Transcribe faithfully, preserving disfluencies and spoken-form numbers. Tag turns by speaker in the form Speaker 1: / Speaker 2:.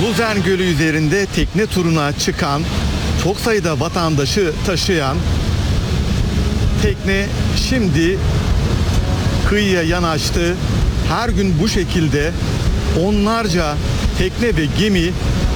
Speaker 1: Luzern Gölü üzerinde tekne turuna çıkan, çok sayıda vatandaşı taşıyan tekne şimdi kıyıya yanaştı. Her gün bu şekilde onlarca tekne ve gemi